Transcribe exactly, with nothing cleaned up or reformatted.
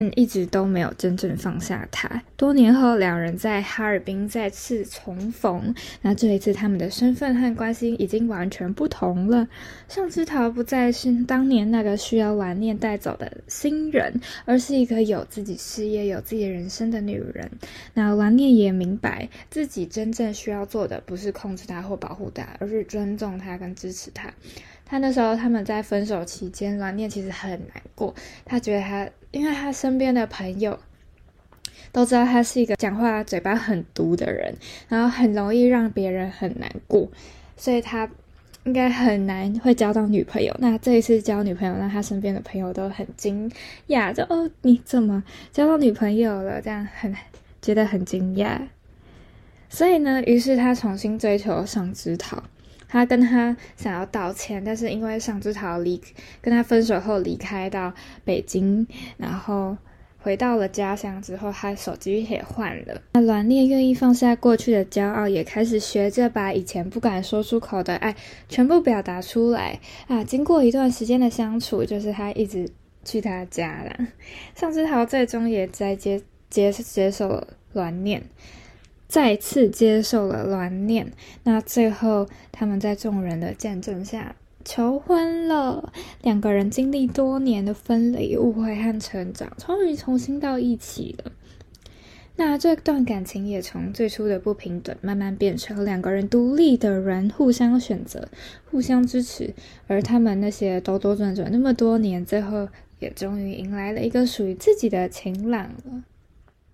一直都没有真正放下他。多年后，两人在哈尔滨再次重逢，那这一次他们的身份和关系已经完全不同了。上枝桃不再是当年那个需要蓝念带走的新人，而是一个有自己事业、有自己人生的女人。那蓝念也明白，自己真正需要做的不是控制他或保护他，而是尊重他跟支持他。他那时候他们在分手期间，蓝念其实很难过，他觉得他因为他身边的朋友都知道他是一个讲话嘴巴很毒的人，然后很容易让别人很难过，所以他应该很难会交到女朋友。那这一次交女朋友，让他身边的朋友都很惊讶，就哦你怎么交到女朋友了，这样很觉得很惊讶。所以呢，于是他重新追求上枝桃，他跟他想要道歉，但是因为上枝桃离跟他分手后离开到北京，然后回到了家乡之后，他手机也换了。那蓝念愿意放下过去的骄傲，也开始学着把以前不敢说出口的爱全部表达出来啊！经过一段时间的相处，就是他一直去他家啦。上枝桃最终也在接接接受了蓝念。再次接受了蓝念，那最后他们在众人的见证下求婚了。两个人经历多年的分离、误会和成长，终于重新到一起了。那这段感情也从最初的不平等，慢慢变成两个人独立的人，互相选择、互相支持。而他们那些兜兜转转那么多年，最后也终于迎来了一个属于自己的晴朗了。